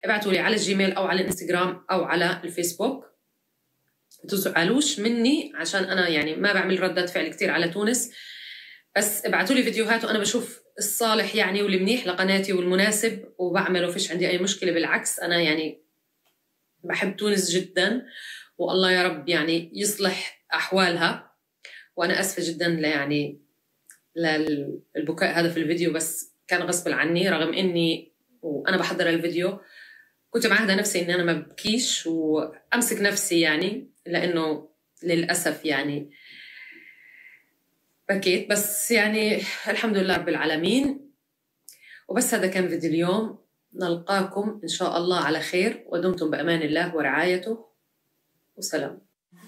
ابعتوا لي على الجيميل أو على الإنستغرام أو على الفيسبوك. تزعلوش مني عشان أنا يعني ما بعمل ردات فعل كتير على تونس، بس ابعتوا لي فيديوهات وأنا بشوف الصالح يعني والمنيح لقناتي والمناسب وبعمله، فيش عندي أي مشكلة. بالعكس أنا يعني بحب تونس جدا، والله يا رب يعني يصلح أحوالها. وأنا أسفة جدا يعني للبكاء هذا في الفيديو، بس كان غصب عني، رغم إني وأنا بحضر الفيديو كنت معاهدة نفسي إني أنا ما بكيش وأمسك نفسي يعني، لأنه للأسف يعني بكيت، بس يعني الحمد لله رب العالمين. وبس هذا كان فيديو اليوم، نلقاكم إن شاء الله على خير، ودمتم بأمان الله ورعايته، وسلام.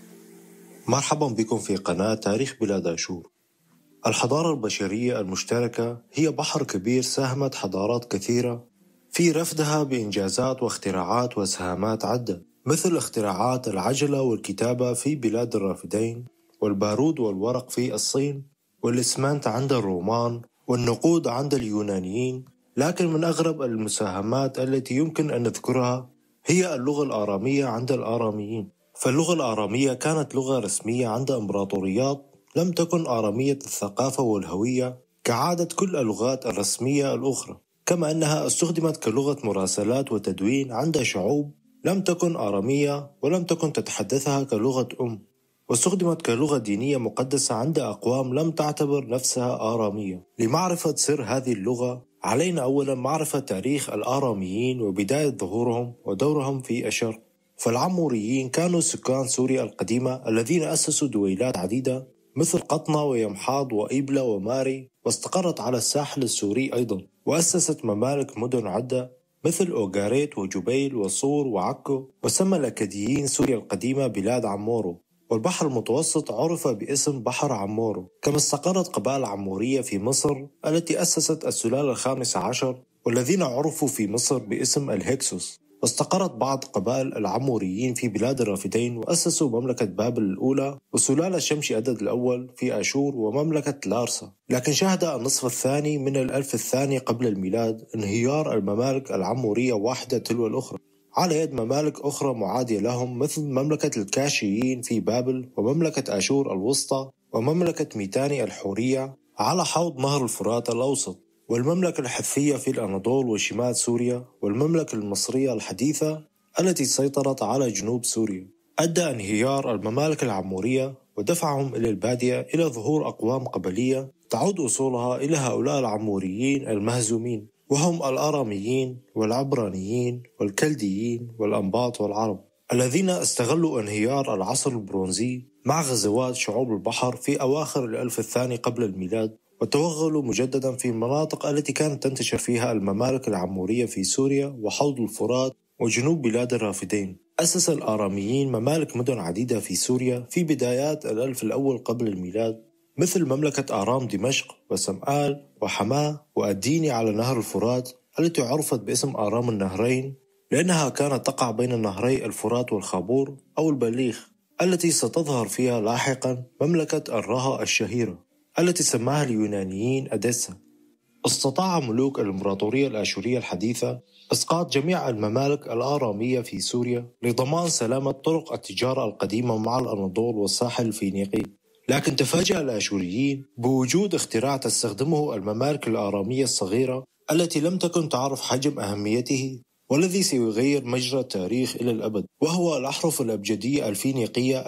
مرحبا بكم في قناة تاريخ بلاد آشور. الحضارة البشرية المشتركة هي بحر كبير ساهمت حضارات كثيرة في رفدها بإنجازات واختراعات وسهامات عدة، مثل اختراعات العجلة والكتابة في بلاد الرافدين، والبارود والورق في الصين، والإسمنت عند الرومان، والنقود عند اليونانيين. لكن من أغرب المساهمات التي يمكن أن نذكرها هي اللغة الآرامية عند الآراميين. فاللغة الآرامية كانت لغة رسمية عند إمبراطوريات لم تكن آرامية الثقافة والهوية كعادة كل اللغات الرسمية الأخرى، كما أنها استخدمت كلغة مراسلات وتدوين عند شعوب لم تكن آرامية ولم تكن تتحدثها كلغة واستخدمت كلغة دينية مقدسة عند أقوام لم تعتبر نفسها آرامية. لمعرفة سر هذه اللغة علينا أولا معرفة تاريخ الآراميين وبداية ظهورهم ودورهم في الشرق. فالعموريين كانوا سكان سوريا القديمة الذين أسسوا دويلات عديدة مثل قطنة ويمحاض وإبلة وماري، واستقرت على الساحل السوري أيضا، وأسست ممالك مدن عدة مثل أوغاريت وجبيل وصور وعكو. وسمى الأكاديين سوريا القديمة بلاد عمورو، والبحر المتوسط عرف باسم بحر عمورو. كما استقرت قبائل عمورية في مصر التي أسست السلالة الخامسة عشر، والذين عرفوا في مصر باسم الهكسوس. واستقرت بعض قبائل العموريين في بلاد الرافدين وأسسوا مملكة بابل الأولى وسلالة شمشي أدد الأول في آشور ومملكة لارسا. لكن شهد النصف الثاني من الألف الثاني قبل الميلاد انهيار الممالك العمورية واحدة تلو الأخرى على يد ممالك أخرى معادية لهم، مثل مملكة الكاشيين في بابل، ومملكة آشور الوسطى، ومملكة ميتاني الحورية على حوض نهر الفرات الأوسط، والمملكة الحثية في الأناضول وشمال سوريا، والمملكة المصرية الحديثة التي سيطرت على جنوب سوريا. أدى انهيار الممالك العمورية ودفعهم إلى البادية إلى ظهور أقوام قبلية تعود أصولها إلى هؤلاء العموريين المهزومين، وهم الآراميين والعبرانيين والكلديين والأنباط والعرب، الذين استغلوا انهيار العصر البرونزي مع غزوات شعوب البحر في أواخر الألف الثاني قبل الميلاد، وتوغلوا مجددا في المناطق التي كانت تنتشر فيها الممالك العمورية في سوريا وحوض الفرات وجنوب بلاد الرافدين. أسس الآراميين ممالك مدن عديدة في سوريا في بدايات الألف الأول قبل الميلاد، مثل مملكة آرام دمشق وسمآل وحماة وأديني على نهر الفرات التي عرفت باسم آرام النهرين، لأنها كانت تقع بين نهري الفرات والخابور أو البليخ، التي ستظهر فيها لاحقا مملكة الرها الشهيرة التي سماها اليونانيين أديسا. استطاع ملوك الإمبراطورية الآشورية الحديثة إسقاط جميع الممالك الآرامية في سوريا لضمان سلامة طرق التجارة القديمة مع الأناضول والساحل الفينيقي. لكن تفاجأ الآشوريين بوجود اختراع تستخدمه الممالك الآرامية الصغيرة التي لم تكن تعرف حجم أهميته، والذي سيغير مجرى التاريخ إلى الأبد، وهو الأحرف الأبجدية الفينيقية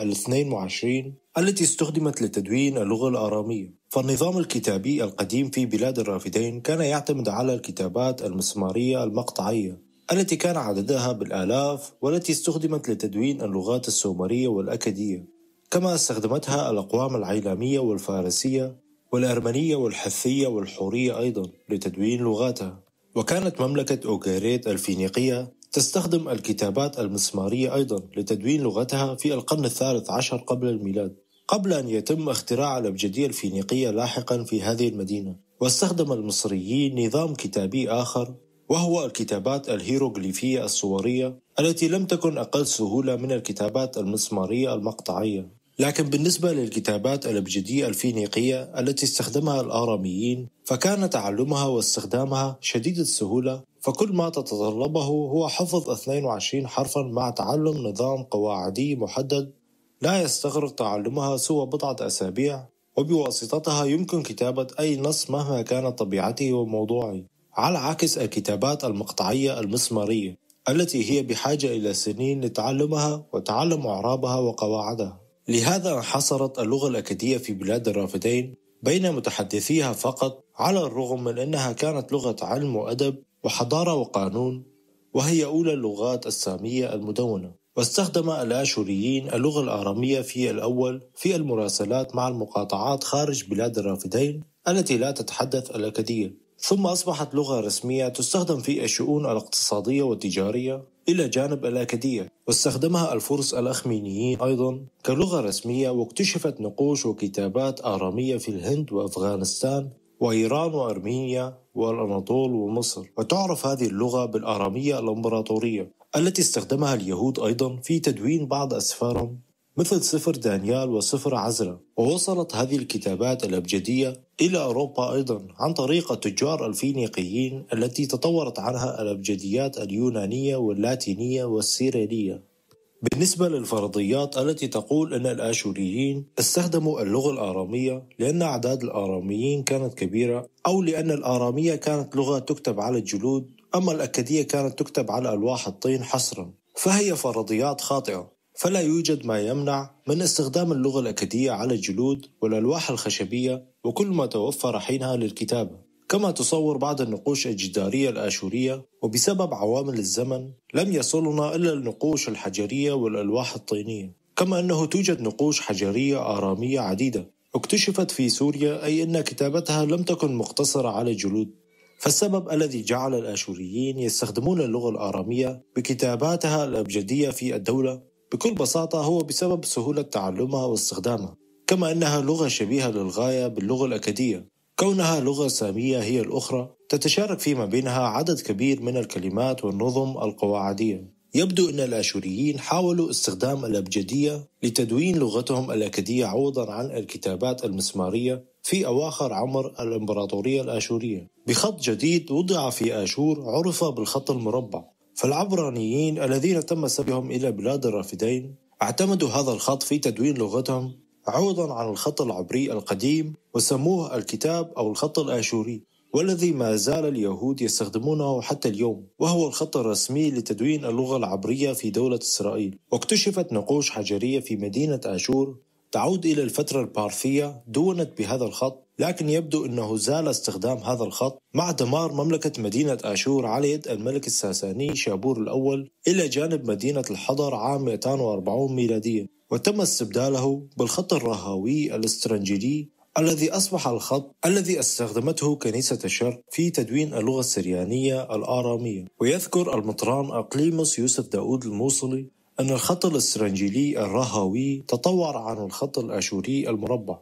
22 التي استخدمت لتدوين اللغة الآرامية. فالنظام الكتابي القديم في بلاد الرافدين كان يعتمد على الكتابات المسمارية المقطعية التي كان عددها بالآلاف، والتي استخدمت لتدوين اللغات السومرية والأكدية، كما استخدمتها الأقوام العيلامية والفارسية والأرمنية والحثية والحورية أيضا لتدوين لغاتها. وكانت مملكة أوغاريت الفينيقية تستخدم الكتابات المسمارية أيضا لتدوين لغتها في القرن الثالث عشر قبل الميلاد، قبل أن يتم اختراع الأبجدية الفينيقية لاحقا في هذه المدينة. واستخدم المصريين نظام كتابي آخر، وهو الكتابات الهيروغليفية الصورية التي لم تكن أقل سهولة من الكتابات المسمارية المقطعية. لكن بالنسبة للكتابات الأبجدية الفينيقية التي استخدمها الآراميين فكان تعلمها واستخدامها شديد السهولة، فكل ما تتطلبه هو حفظ 22 حرفا مع تعلم نظام قواعدي محدد لا يستغرق تعلمها سوى بضعة أسابيع، وبواسطتها يمكن كتابة أي نص مهما كانت طبيعته وموضوعه، على عكس الكتابات المقطعية المسمارية التي هي بحاجة إلى سنين لتعلمها وتعلم أعرابها وقواعدها. لهذا انحصرت اللغة الأكدية في بلاد الرافدين بين متحدثيها فقط، على الرغم من أنها كانت لغة علم وأدب وحضارة وقانون، وهي أولى اللغات السامية المدونة. واستخدم الآشوريين اللغة الآرامية في الأول في المراسلات مع المقاطعات خارج بلاد الرافدين التي لا تتحدث الأكدية، ثم أصبحت لغة رسمية تستخدم في الشؤون الاقتصادية والتجارية إلى جانب الأكدية. واستخدمها الفرس الأخمينيين أيضا كلغة رسمية، واكتشفت نقوش وكتابات آرامية في الهند وأفغانستان وإيران وأرمينيا والأناضول ومصر. وتعرف هذه اللغة بالآرامية الإمبراطورية التي استخدمها اليهود أيضا في تدوين بعض أسفارهم مثل سفر دانيال وسفر عزرا. ووصلت هذه الكتابات الأبجدية إلى أوروبا أيضا عن طريق التجار الفينيقيين التي تطورت عنها الأبجديات اليونانية واللاتينية والسيريلية. بالنسبة للفرضيات التي تقول أن الآشوريين استخدموا اللغة الآرامية لأن أعداد الآراميين كانت كبيرة، أو لأن الآرامية كانت لغة تكتب على الجلود أما الأكدية كانت تكتب على ألواح الطين حصرا، فهي فرضيات خاطئة. فلا يوجد ما يمنع من استخدام اللغة الأكدية على الجلود والألواح الخشبية وكل ما توفر حينها للكتابة، كما تصور بعض النقوش الجدارية الآشورية. وبسبب عوامل الزمن لم يصلنا إلا النقوش الحجرية والألواح الطينية، كما أنه توجد نقوش حجرية آرامية عديدة اكتشفت في سوريا، أي أن كتابتها لم تكن مقتصرة على الجلود. فالسبب الذي جعل الآشوريين يستخدمون اللغة الآرامية بكتاباتها الأبجدية في الدولة بكل بساطة هو بسبب سهولة تعلمها واستخدامها، كما أنها لغة شبيهة للغاية باللغة الأكدية، كونها لغة سامية هي الأخرى تتشارك فيما بينها عدد كبير من الكلمات والنظم القواعدية. يبدو أن الآشوريين حاولوا استخدام الأبجدية لتدوين لغتهم الأكدية عوضا عن الكتابات المسمارية في أواخر عمر الإمبراطورية الآشورية بخط جديد وضع في آشور عرف بالخط المربع. فالعبرانيين الذين تم سبيهم إلى بلاد الرافدين اعتمدوا هذا الخط في تدوين لغتهم عوضا عن الخط العبري القديم، وسموه الكتاب أو الخط الآشوري، والذي ما زال اليهود يستخدمونه حتى اليوم، وهو الخط الرسمي لتدوين اللغة العبرية في دولة إسرائيل. واكتشفت نقوش حجرية في مدينة آشور تعود إلى الفترة البارثية دونت بهذا الخط، لكن يبدو أنه زال استخدام هذا الخط مع دمار مملكة مدينة آشور على يد الملك الساساني شابور الأول إلى جانب مدينة الحضر عام 240 ميلادية، وتم استبداله بالخط الرهاوي الاسترنجيلي الذي أصبح الخط الذي استخدمته كنيسة الشرق في تدوين اللغة السريانية الآرامية. ويذكر المطران أقليموس يوسف داود الموصلي أن الخط الاسترنجيلي الرهاوي تطور عن الخط الآشوري المربع.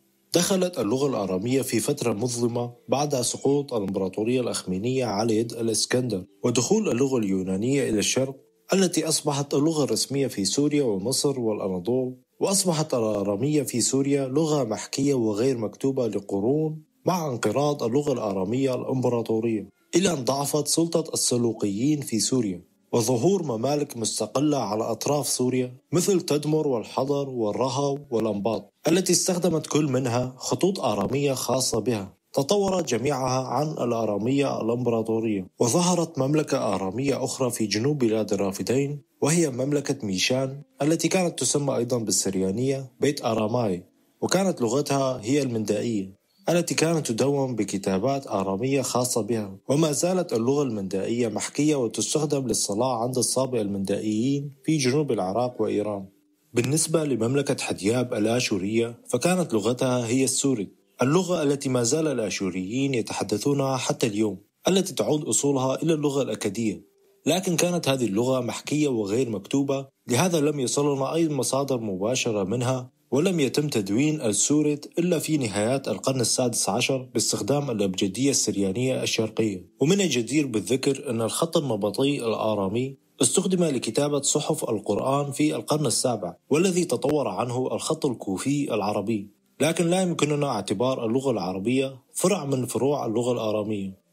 دخلت اللغة الآرامية في فترة مظلمة بعد سقوط الإمبراطورية الأخمينية على يد الإسكندر، ودخول اللغة اليونانية إلى الشرق التي أصبحت اللغة الرسمية في سوريا ومصر والأناضول. وأصبحت الآرامية في سوريا لغة محكية وغير مكتوبة لقرون مع انقراض اللغة الآرامية الإمبراطورية، إلى أن ضعفت سلطة السلوقيين في سوريا وظهور ممالك مستقلة على أطراف سوريا مثل تدمر والحضر والرهو والأنباط التي استخدمت كل منها خطوط آرامية خاصة بها. تطورت جميعها عن الآرامية الإمبراطورية، وظهرت مملكة آرامية أخرى في جنوب بلاد الرافدين وهي مملكة ميشان التي كانت تسمى أيضا بالسريانية بيت آراماي، وكانت لغتها هي المندائية التي كانت تدون بكتابات آرامية خاصة بها. وما زالت اللغة المندائية محكية وتستخدم للصلاة عند الصابئة المندائيين في جنوب العراق وإيران. بالنسبة لمملكة حدياب الآشورية فكانت لغتها هي السوري، اللغة التي ما زال الآشوريين يتحدثونها حتى اليوم، التي تعود أصولها إلى اللغة الأكدية، لكن كانت هذه اللغة محكية وغير مكتوبة، لهذا لم يصلنا أي مصادر مباشرة منها، ولم يتم تدوين السوريت إلا في نهايات القرن السادس عشر باستخدام الأبجدية السريانية الشرقية. ومن الجدير بالذكر أن الخط النبطي الآرامي استخدم لكتابة صحف القرآن في القرن السابع، والذي تطور عنه الخط الكوفي العربي، لكن لا يمكننا اعتبار اللغة العربية فرع من فروع اللغة الآرامية،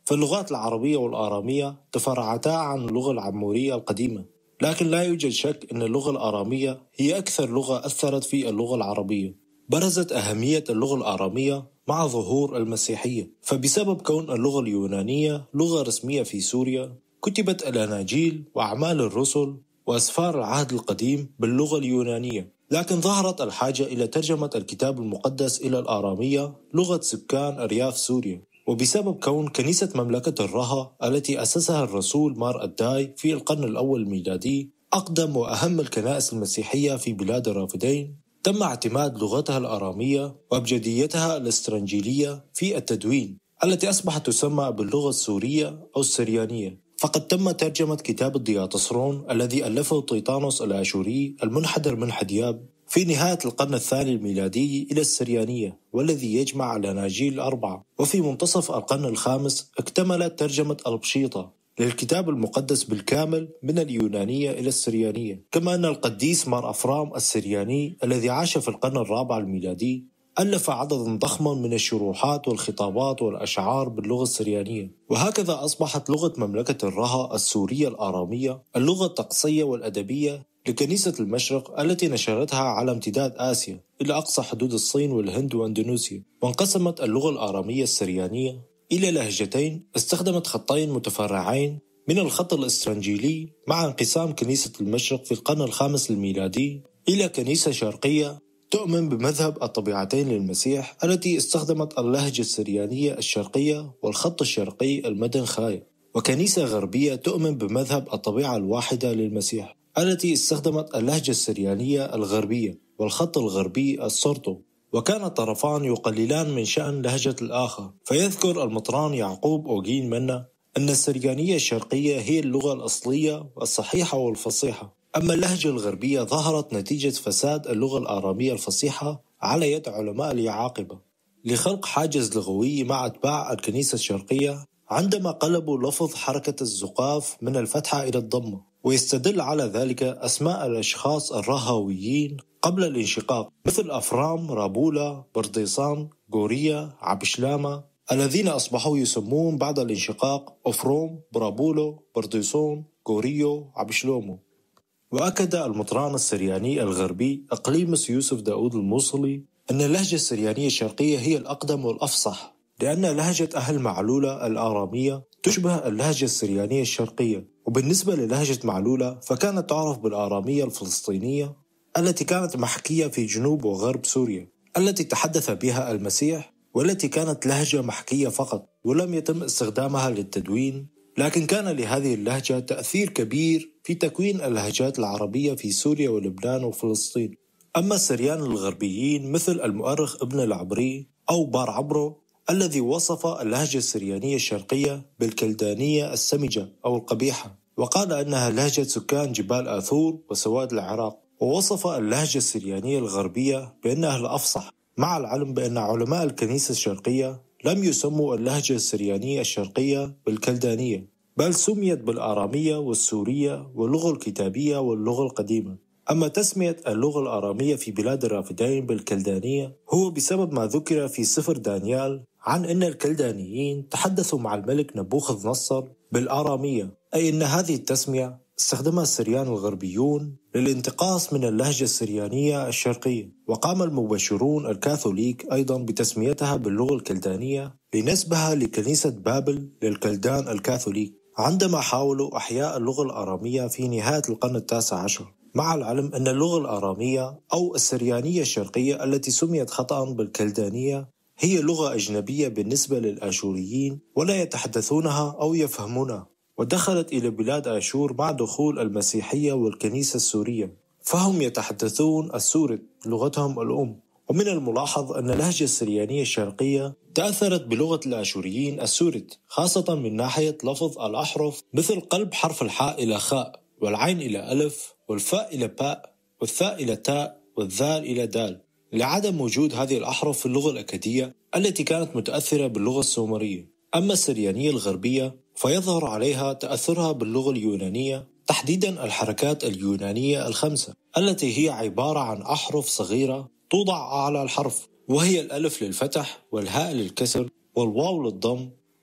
فاللغات العربية والآرامية تفرعتا عن اللغة العمورية القديمة، لكن لا يوجد شك أن اللغة الآرامية هي أكثر لغة أثرت في اللغة العربية. برزت أهمية اللغة الآرامية مع ظهور المسيحية، فبسبب كون اللغة اليونانية لغة رسمية في سوريا كتبت الأناجيل وأعمال الرسل وأسفار العهد القديم باللغة اليونانية، لكن ظهرت الحاجة إلى ترجمة الكتاب المقدس إلى الآرامية لغة سكان أرياف سوريا. وبسبب كون كنيسة مملكة الرها التي أسسها الرسول مار الداي في القرن الأول الميلادي أقدم وأهم الكنائس المسيحية في بلاد الرافدين، تم اعتماد لغتها الآرامية وأبجديتها الإسرنجيلية في التدوين التي أصبحت تسمى باللغة السورية أو السريانية. فقد تم ترجمة كتاب الدياطسرون الذي ألفه طيطانوس الآشوري المنحدر من حدياب في نهاية القرن الثاني الميلادي إلى السريانية، والذي يجمع الأناجيل الأربعة. وفي منتصف القرن الخامس اكتملت ترجمة البشيطة للكتاب المقدس بالكامل من اليونانية إلى السريانية. كما أن القديس مار أفرام السرياني الذي عاش في القرن الرابع الميلادي ألف عددا ضخما من الشروحات والخطابات والأشعار باللغة السريانية. وهكذا أصبحت لغة مملكة الرها السورية الآرامية اللغة الطقسية والأدبية لكنيسة المشرق التي نشرتها على امتداد آسيا إلى أقصى حدود الصين والهند وأندونيسيا. وانقسمت اللغة الآرامية السريانية إلى لهجتين استخدمت خطين متفرعين من الخط الإسرنجيلي، مع انقسام كنيسة المشرق في القرن الخامس الميلادي إلى كنيسة شرقية تؤمن بمذهب الطبيعتين للمسيح التي استخدمت اللهجة السريانية الشرقية والخط الشرقي المدن خايا، وكنيسة غربية تؤمن بمذهب الطبيعة الواحدة للمسيح التي استخدمت اللهجة السريانية الغربية والخط الغربي السرطو. وكان الطرفان يقللان من شأن لهجة الآخر. فيذكر المطران يعقوب أوغين منا أن السريانية الشرقية هي اللغة الأصلية والصحيحة والفصيحة، أما اللهجة الغربية ظهرت نتيجة فساد اللغة الآرامية الفصيحة على يد علماء اليعاقبة لخلق حاجز لغوي مع أتباع الكنيسة الشرقية عندما قلبوا لفظ حركة الزقاف من الفتحة إلى الضمة. ويستدل على ذلك أسماء الأشخاص الرهويين قبل الانشقاق مثل أفرام، رابولا، برديصان، غوريا، عبشلامة، الذين أصبحوا يسمون بعد الانشقاق أفروم، برابولو، برديصون، غوريو، عبشلومو. وأكد المطران السرياني الغربي أقليمس يوسف داود الموصلي أن اللهجة السريانية الشرقية هي الأقدم والأفصح، لأن لهجة أهل معلولة الآرامية تشبه اللهجة السريانية الشرقية. وبالنسبة للهجة معلولة فكانت تعرف بالآرامية الفلسطينية التي كانت محكية في جنوب وغرب سوريا التي تحدث بها المسيح، والتي كانت لهجة محكية فقط ولم يتم استخدامها للتدوين، لكن كان لهذه اللهجة تأثير كبير في تكوين اللهجات العربية في سوريا ولبنان وفلسطين. أما السريان الغربيين مثل المؤرخ ابن العبري أو بار عبرو الذي وصف اللهجة السريانية الشرقية بالكلدانية السمجة أو القبيحة، وقال أنها لهجة سكان جبال آثور وسواد العراق، ووصف اللهجة السريانية الغربية بأنها الأفصح، مع العلم بأن علماء الكنيسة الشرقية لم يسموا اللهجة السريانية الشرقية بالكلدانية، بل سميت بالآرامية والسورية واللغة الكتابية واللغة القديمة. أما تسمية اللغة الآرامية في بلاد الرافدين بالكلدانية هو بسبب ما ذكر في سفر دانيال عن أن الكلدانيين تحدثوا مع الملك نبوخذ نصر بالآرامية، أي أن هذه التسمية استخدمها السريان الغربيون للانتقاص من اللهجة السريانية الشرقية. وقام المبشرون الكاثوليك أيضا بتسميتها باللغة الكلدانية لنسبها لكنيسة بابل للكلدان الكاثوليك عندما حاولوا أحياء اللغة الآرامية في نهاية القرن التاسع عشر، مع العلم أن اللغة الآرامية أو السريانية الشرقية التي سميت خطأ بالكلدانية هي لغة أجنبية بالنسبة للآشوريين ولا يتحدثونها أو يفهمونها، ودخلت إلى بلاد آشور مع دخول المسيحية والكنيسة السورية، فهم يتحدثون السورد لغتهم الأم. ومن الملاحظ أن اللهجة السريانية الشرقية تأثرت بلغة الآشوريين السورد، خاصة من ناحية لفظ الأحرف مثل قلب حرف الحاء إلى خاء، والعين إلى ألف، والفاء إلى باء، والثاء إلى تاء، والذال إلى دال، لعدم وجود هذه الأحرف في اللغة الأكدية التي كانت متأثرة باللغة السومرية. أما السريانية الغربية فيظهر عليها تأثرها باللغة اليونانية، تحديدا الحركات اليونانية الخمسة التي هي عبارة عن أحرف صغيرة توضع على الحرف، وهي الألف للفتح، والهاء للكسر، والواو للضم،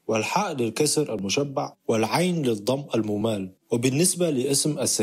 والحاء للكسر المشبع والعين للضم الممال. وبالنسبة لاسم